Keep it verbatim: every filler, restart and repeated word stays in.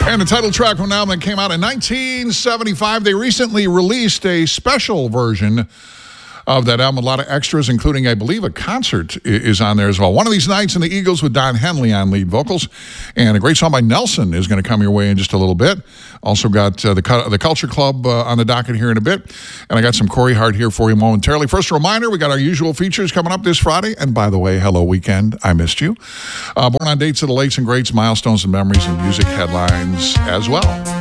And the title track from an album that came out in nineteen seventy-five. They recently released a special version of that album. A lot of extras, including, I believe, a concert is on there as well. One of These Nights in the Eagles with Don Henley on lead vocals. And a great song by Nelson is going to come your way in just a little bit. Also got uh, the, the Culture Club uh, on the docket here in a bit. And I got some Corey Hart here for you momentarily. First, a reminder, we got our usual features coming up this Friday. And by the way, hello, weekend. I missed you. Uh, born on dates of the lates and greats, milestones and memories, and music headlines as well.